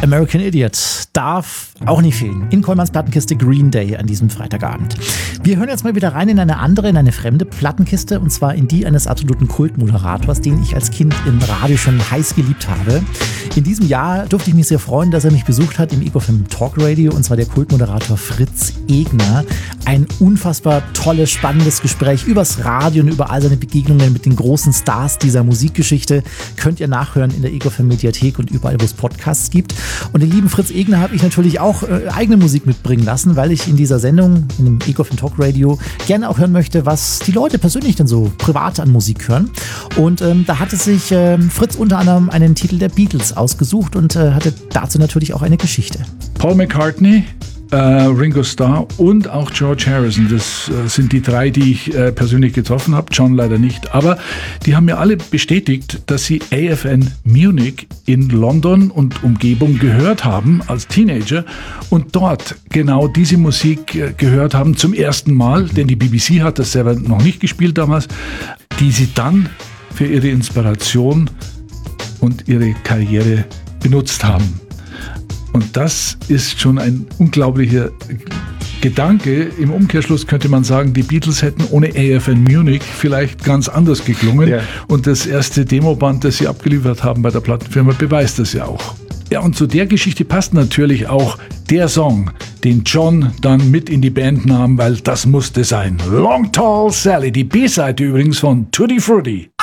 American Idiot darf auch nicht fehlen. In Kollmanns Plattenkiste Green Day an diesem Freitagabend. Wir hören jetzt mal wieder rein in eine fremde Plattenkiste, und zwar in die eines absoluten Kultmoderators, den ich als Kind im Radio schon heiß geliebt habe. In diesem Jahr durfte ich mich sehr freuen, dass er mich besucht hat im Ego FM Talk Radio, und zwar der Kultmoderator Fritz Egner. Ein unfassbar tolles, spannendes Gespräch übers Radio und über all seine Begegnungen mit den großen Stars dieser Musikgeschichte. Könnt ihr nachhören in der Ego FM Mediathek und überall, wo es Podcasts gibt. Und den lieben Fritz Egner habe ich natürlich auch eigene Musik mitbringen lassen, weil ich in dieser Sendung, in dem Ego FM Talk Radio, gerne auch hören möchte, was die Leute persönlich denn so privat an Musik hören. Und da hatte sich Fritz unter anderem einen Titel der Beatles ausgesucht und hatte dazu natürlich auch eine Geschichte. Paul McCartney, Ringo Starr und auch George Harrison. Das sind die drei, die ich persönlich getroffen habe. John leider nicht. Aber die haben mir alle bestätigt, dass sie AFN Munich in London und Umgebung gehört haben als Teenager und dort genau diese Musik gehört haben zum ersten Mal, denn die BBC hat das selber noch nicht gespielt damals, die sie dann für ihre Inspiration und ihre Karriere benutzt haben. Und das ist schon ein unglaublicher Gedanke. Im Umkehrschluss könnte man sagen, die Beatles hätten ohne AFN Munich vielleicht ganz anders geklungen. Ja. Und das erste Demoband, das sie abgeliefert haben bei der Plattenfirma, beweist das ja auch. Ja, und zu der Geschichte passt natürlich auch der Song, den John dann mit in die Band nahm, weil das musste sein. Long Tall Sally, die B-Seite übrigens von Tutti Frutti.